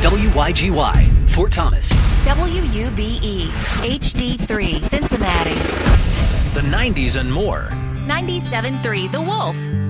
WYGY, Fort Thomas. WUBE, HD3, Cincinnati. The 90s and more. 97.3 The Wolf.